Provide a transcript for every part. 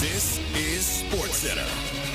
This is SportsCenter.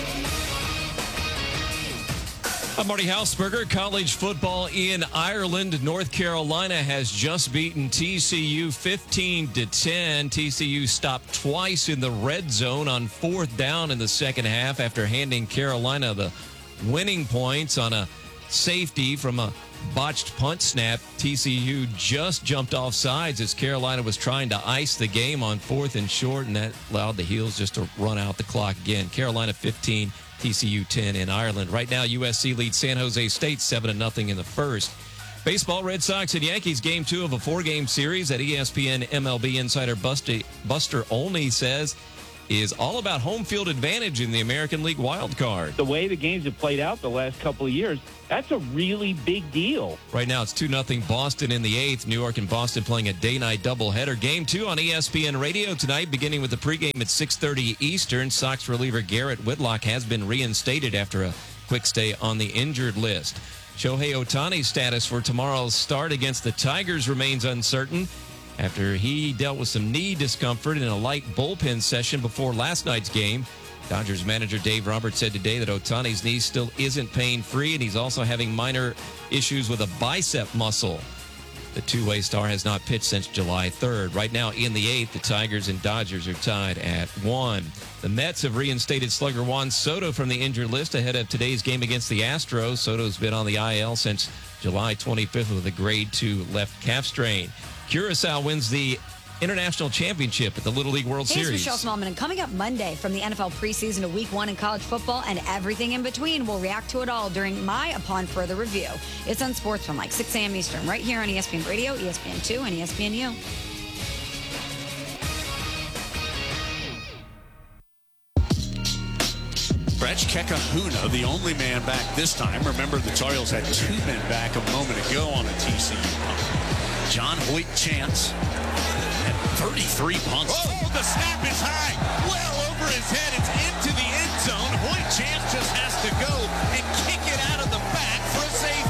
I'm Marty Hausberger. College football in Ireland. North Carolina has just beaten TCU 15-10. TCU stopped twice in the red zone on fourth down in the second half after handing Carolina the winning points on a safety from a botched punt snap. TCU just jumped off sides as Carolina was trying to ice the game on fourth and short, and that allowed the Heels just to run out the clock again. Carolina 15, TCU 10 in Ireland. Right now, USC leads San Jose State 7-0 in the first. Baseball, Red Sox and Yankees, game 2 of a 4-game series that ESPN MLB insider Buster Olney says is all about home field advantage in the American League wild card. The way the games have played out the last couple of years, that's a really big deal. Right now, it's 2-0 Boston in the 8th. New York and Boston playing a day-night doubleheader. Game 2 on ESPN Radio tonight, beginning with the pregame at 6:30 Eastern. Sox reliever Garrett Whitlock has been reinstated after a quick stay on the injured list. Shohei Ohtani's status for tomorrow's start against the Tigers remains uncertain after he dealt with some knee discomfort in a light bullpen session before last night's game. Dodgers manager Dave Roberts said today that Ohtani's knee still isn't pain-free, and he's also having minor issues with a bicep muscle. The two-way star has not pitched since July 3rd. Right now in the 8th, the Tigers and Dodgers are tied at 1. The Mets have reinstated slugger Juan Soto from the injured list ahead of today's game against the Astros. Soto's been on the IL since July 25th with a grade 2 left calf strain. Curacao wins the International Championship at the Little League World Series. Hey, Michelle Smallman, and coming up Monday from the NFL preseason to week 1 in college football and everything in between, we'll react to it all during my Upon Further Review. It's on Sports from like 6 a.m. Eastern, right here on ESPN Radio, ESPN2, and ESPNU. Brett Kekahuna, the only man back this time. Remember, the Tar Heels had 2 men back a moment ago on a TCU punt. John Hoyt Chance had 33 punts. Oh, the snap is high. Well over his head. It's into the end zone. Hoyt Chance just has to go and kick it out of the back for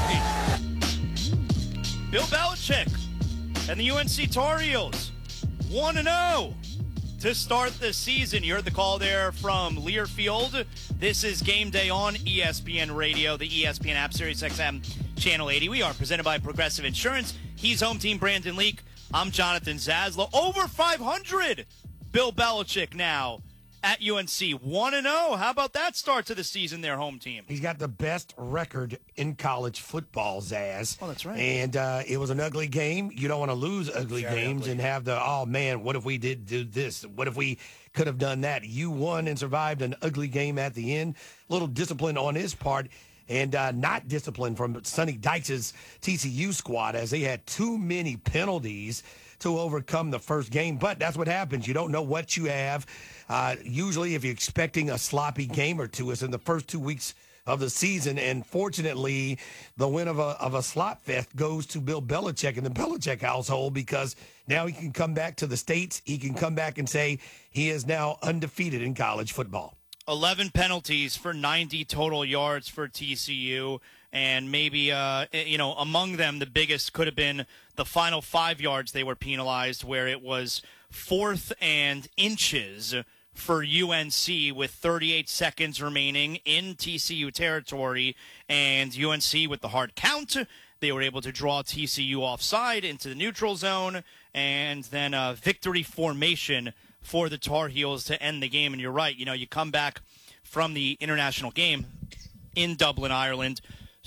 a safety. Bill Belichick and the UNC Tar Heels 1-0 to start the season. You heard the call there from Learfield. This is Game Day on ESPN Radio, the ESPN app, Sirius XM Channel 80. We are presented by Progressive Insurance. He's home team Brandon Leak. I'm Jonathan Zaslow. Over 500. Bill Belichick now at UNC 1-0. How about that start to the season, their home team? He's got the best record in college football, Zaz. Oh, that's right. And it was an ugly game. You don't want to lose ugly games and have the, oh, man, what if we did do this? What if we could have done that? You won and survived an ugly game at the end. A little discipline on his part. And not discipline from Sonny Dykes' TCU squad, as they had too many penalties to overcome the first game. But that's what happens. You don't know what you have. Usually, if you're expecting a sloppy game or two, it's in the first 2 weeks of the season. And fortunately, the win of a slot fest goes to Bill Belichick and the Belichick household, because now he can come back to the States. He can come back and say he is now undefeated in college football. 11 penalties for 90 total yards for TCU, and maybe, among them, the biggest could have been the final 5 yards they were penalized, where it was 4th and inches for UNC with 38 seconds remaining in TCU territory, and UNC with the hard count, they were able to draw TCU offside into the neutral zone, and then a victory formation for the Tar Heels to end the game. And you're right, you come back from the international game in Dublin, Ireland.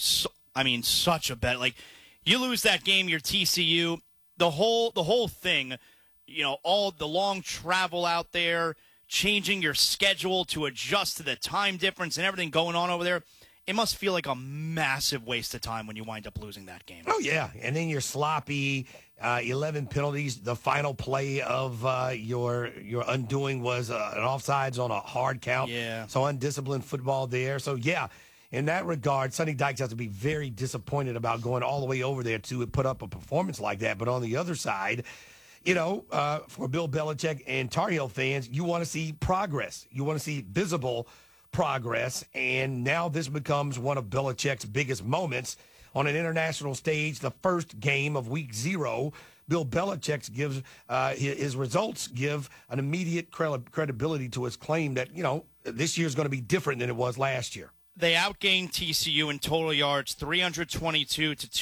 Such a bet. Like, you lose that game, you're TCU, the whole thing, all the long travel out there, changing your schedule to adjust to the time difference and everything going on over there. It must feel like a massive waste of time when you wind up losing that game. Oh, yeah. And then you're sloppy. 11 penalties. The final play of your undoing was an offsides on a hard count. Yeah. So undisciplined football there. So, yeah, in that regard, Sonny Dykes has to be very disappointed about going all the way over there to put up a performance like that. But on the other side, for Bill Belichick and Tar Heel fans, you want to see progress. You want to see visible progress. And now this becomes one of Belichick's biggest moments on an international stage, the first game of week 0 Bill Belichick gives his results give an immediate credibility to his claim that, this year's going to be different than it was last year. They outgained TCU in total yards, 322 to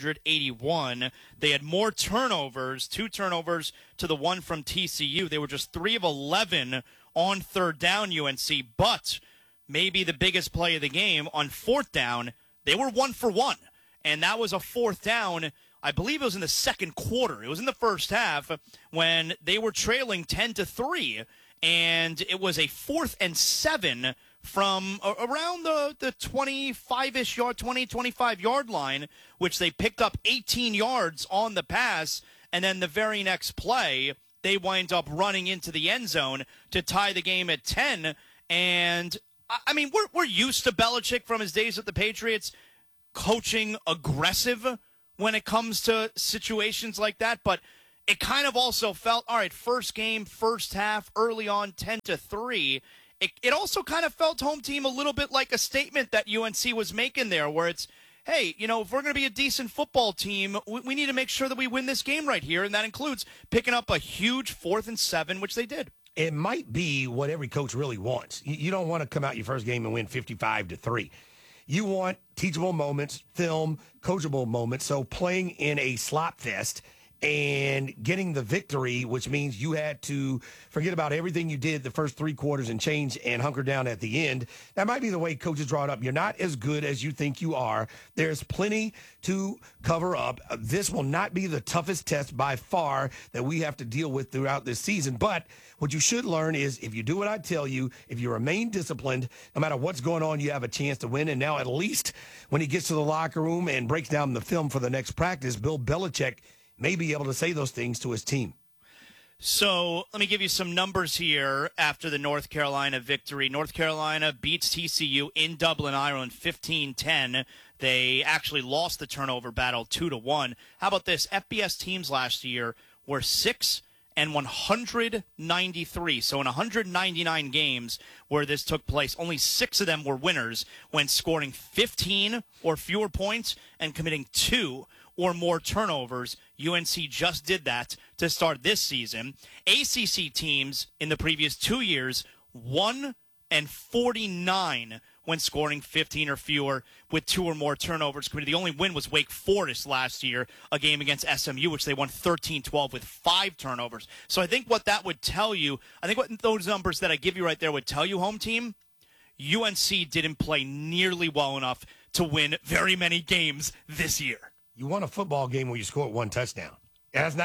281. They had more turnovers, 2 turnovers to the 1 from TCU. They were just 3 of 11 on third down, UNC. But maybe the biggest play of the game on fourth down, they were 1 for 1. And that was a fourth down. I believe it was in the second quarter. It was in the first half when they were trailing 10-3. And it was a 4th and 7 from around the 25-ish yard, 25 yard line, which they picked up 18 yards on the pass. And then the very next play, they wind up running into the end zone to tie the game at 10. And, I mean, we're used to Belichick from his days at the Patriots coaching aggressive when it comes to situations like that. But it kind of also felt, all right, first game, first half, early on, 10-3. It also kind of felt, home team, a little bit like a statement that UNC was making there, where it's, hey, if we're going to be a decent football team, we need to make sure that we win this game right here, and that includes picking up a huge 4th and 7, which they did. It might be what every coach really wants. You don't want to come out your first game and win 55-3. You want teachable moments, film, coachable moments, so playing in a slop fest and getting the victory, which means you had to forget about everything you did the first 3 quarters and change and hunker down at the end. That might be the way coaches draw it up. You're not as good as you think you are. There's plenty to cover up. This will not be the toughest test by far that we have to deal with throughout this season. But what you should learn is if you do what I tell you, if you remain disciplined, no matter what's going on, you have a chance to win. And now at least when he gets to the locker room and breaks down the film for the next practice, Bill Belichick may be able to say those things to his team. So let me give you some numbers here after the North Carolina victory. North Carolina beats TCU in Dublin, Ireland, 15-10. They actually lost the turnover battle 2-1. How about this? FBS teams last year were 6 and 193. So in 199 games where this took place, only 6 of them were winners when scoring 15 or fewer points and committing 2 or more turnovers. UNC just did that to start this season. ACC teams in the previous 2 years, 1 and 49 when scoring 15 or fewer with 2 or more turnovers committed. The only win was Wake Forest last year, a game against SMU, which they won 13-12 with 5 turnovers. So I think what that would tell you, I think what those numbers that I give you right there would tell you, home team, UNC didn't play nearly well enough to win very many games this year. You won a football game where you scored 1 touchdown. That's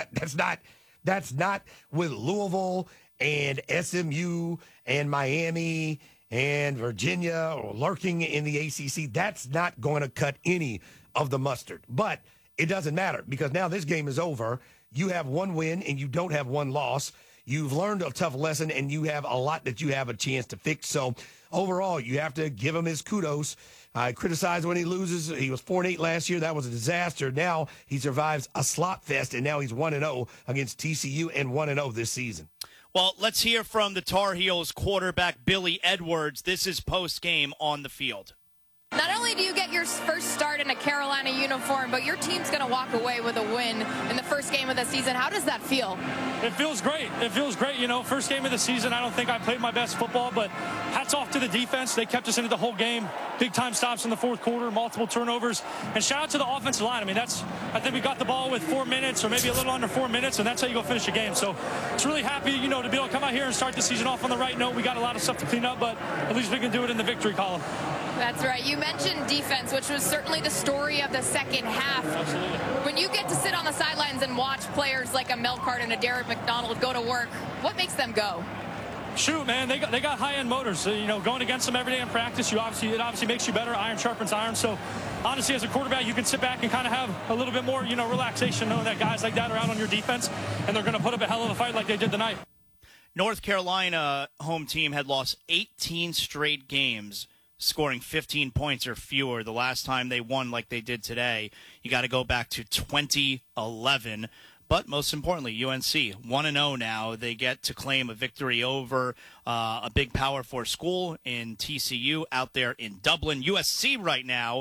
not with Louisville and SMU and Miami and Virginia or lurking in the ACC. That's not going to cut any of the mustard. But it doesn't matter because now this game is over. You have 1 win and you don't have 1 loss. You've learned a tough lesson and you have a lot that you have a chance to fix. So overall, you have to give him his kudos. I criticize when he loses. He was 4-8 last year. That was a disaster. Now he survives a slot fest, and now he's 1-0 against TCU and 1-0 this season. Well, let's hear from the Tar Heels quarterback, Billy Edwards. This is post-game on the field. Not only do you get your first start in a Carolina uniform, but your team's going to walk away with a win in the first game of the season. How does that feel? It feels great. It feels great. First game of the season, I don't think I played my best football, but hats off to the defense. They kept us into the whole game. Big time stops in the fourth quarter, multiple turnovers. And shout out to the offensive line. I mean, I think we got the ball with 4 minutes or maybe a little under 4 minutes, and that's how you go finish a game. So it's really happy, to be able to come out here and start the season off on the right note. We got a lot of stuff to clean up, but at least we can do it in the victory column. That's right. You mentioned defense, which was certainly the story of the second half. Absolutely. When you get to sit on the sidelines and watch players like a Melcart and a Derek McDonald go to work, what makes them go? Shoot, man, they got high-end motors. Going against them every day in practice, it obviously makes you better. Iron sharpens iron. So, honestly, as a quarterback, you can sit back and kind of have a little bit more, relaxation, knowing that guys like that are out on your defense, and they're going to put up a hell of a fight like they did tonight. North Carolina home team had lost 18 straight games, scoring 15 points or fewer. The last time they won like they did today, you got to go back to 2011. But most importantly, UNC 1-0 now. They get to claim a victory over a big Power 4 school in TCU out there in Dublin. USC right now,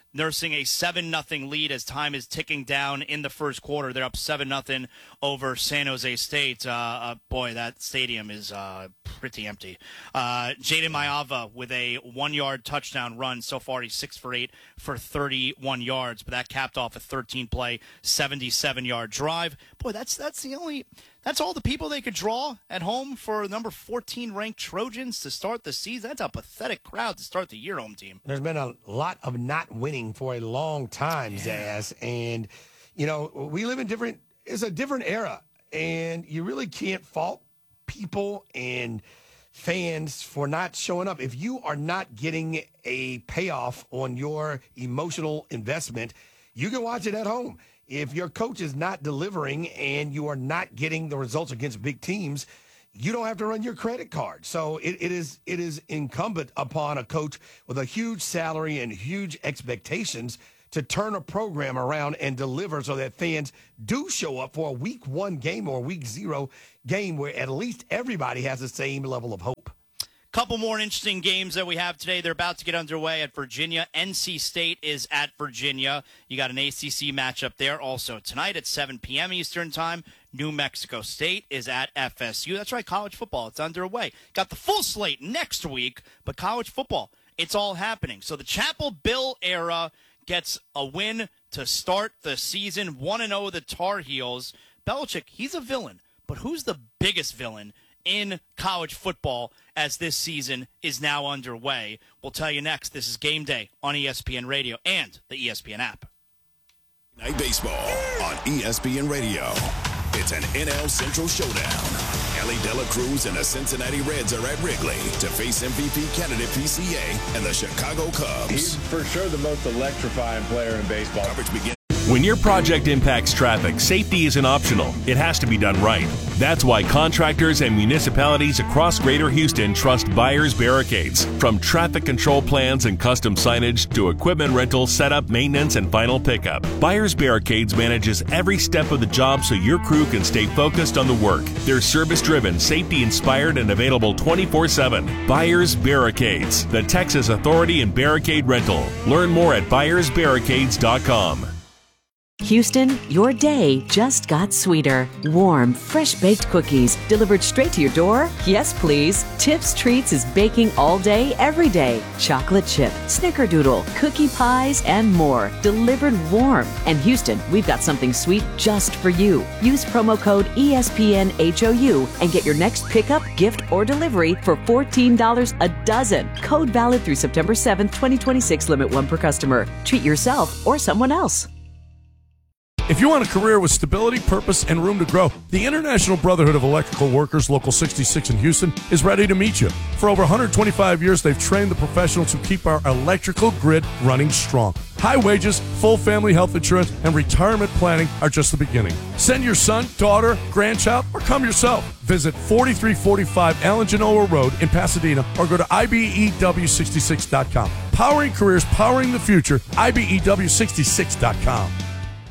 nursing a 7-0 lead as time is ticking down in the first quarter. They're up 7-0 over San Jose State. Boy, that stadium is pretty empty. Jaden Maiava with a 1-yard touchdown run. So far, he's 6 for 8 for 31 yards, but that capped off a 13-play, 77-yard drive. Boy, that's all the people they could draw at home for number 14 ranked Trojans to start the season. That's a pathetic crowd to start the year, home team. There's been a lot of not winning for a long time, Zaz, and we live in it's a different era, and you really can't fault people and fans for not showing up. If you are not getting a payoff on your emotional investment, you can watch it at home. If your coach is not delivering and you are not getting the results against big teams, you don't have to run your credit card. So it is incumbent upon a coach with a huge salary and huge expectations to turn a program around and deliver so that fans do show up for a week 1 game or a week 0 game where at least everybody has the same level of hope. Couple more interesting games that we have today. They're about to get underway at Virginia. NC State is at Virginia. You got an ACC matchup there also tonight at 7 p.m. Eastern Time. New Mexico State is at FSU. That's right, college football. It's underway. Got the full slate next week, but college football, it's all happening. So the Chapel Bill era gets a win to start the season. 1-0 the Tar Heels. Belichick, he's a villain, but who's the biggest villain in college football as this season is now underway? We'll tell you next. This is Game Day on ESPN Radio and the ESPN app. Night Baseball on ESPN Radio. It's an NL Central showdown. Ellie Dela Cruz and the Cincinnati Reds are at Wrigley to face MVP candidate PCA and the Chicago Cubs. He's for sure the most electrifying player in baseball. Coverage begins. When your project impacts traffic, safety isn't optional. It has to be done right. That's why contractors and municipalities across Greater Houston trust Byers Barricades. From traffic control plans and custom signage to equipment rental, setup, maintenance, and final pickup, Byers Barricades manages every step of the job so your crew can stay focused on the work. They're service-driven, safety-inspired, and available 24/7. Byers Barricades, the Texas authority in barricade rental. Learn more at ByersBarricades.com. Houston, your day just got sweeter. Warm, fresh-baked cookies delivered straight to your door? Yes, please. Tips Treats is baking all day, every day. Chocolate chip, snickerdoodle, cookie pies, and more delivered warm. And Houston, we've got something sweet just for you. Use promo code ESPNHOU and get your next pickup, gift, or delivery for $14 a dozen. Code valid through September 7th, 2026. Limit 1 per customer. Treat yourself or someone else. If you want a career with stability, purpose, and room to grow, the International Brotherhood of Electrical Workers, Local 66 in Houston, is ready to meet you. For over 125 years, they've trained the professionals who keep our electrical grid running strong. High wages, full family health insurance, and retirement planning are just the beginning. Send your son, daughter, grandchild, or come yourself. Visit 4345 Alan Genoa Road in Pasadena or go to IBEW66.com. Powering careers, powering the future, IBEW66.com.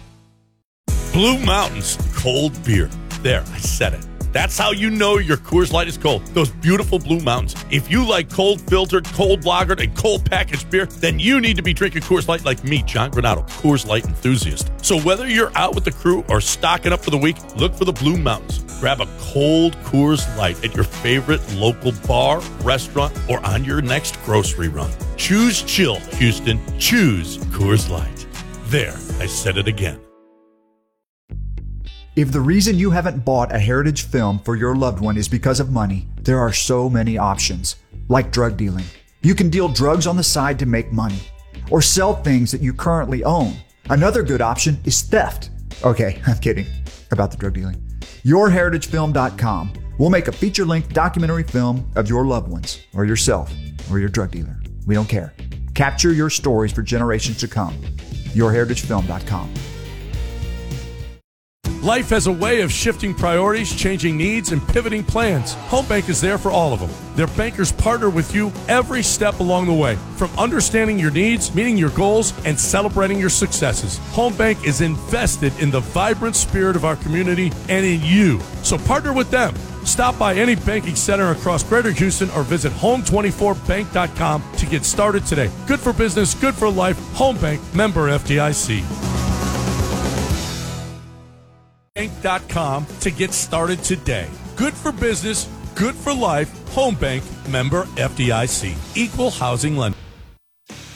Blue Mountains cold beer. There, I said it. That's how you know your Coors Light is cold. Those beautiful Blue Mountains. If you like cold filtered, cold lagered, and cold packaged beer, then you need to be drinking Coors Light like me, John Granato, Coors Light enthusiast. So whether you're out with the crew or stocking up for the week, look for the Blue Mountains. Grab a cold Coors Light at your favorite local bar, restaurant, or on your next grocery run. Choose chill, Houston. Choose Coors Light. There, I said it again. If the reason you haven't bought a heritage film for your loved one is because of money, there are so many options, like drug dealing. You can deal drugs on the side to make money, or sell things that you currently own. Another good option is theft. Okay, I'm kidding about the drug dealing. YourHeritageFilm.com will make a feature-length documentary film of your loved ones, or yourself, or your drug dealer. We don't care. Capture your stories for generations to come. YourHeritageFilm.com. Life has a way of shifting priorities, changing needs, and pivoting plans. Home Bank is there for all of them. Their bankers partner with you every step along the way, from understanding your needs, meeting your goals, and celebrating your successes. Home Bank is invested in the vibrant spirit of our community and in you. So partner with them. Stop by any banking center across Greater Houston or visit home24bank.com to get started today. Good for business, good for life. Home Bank, member FDIC. Bank.com to get started today. Good for business, good for life. Home Bank, member FDIC. Equal housing lender.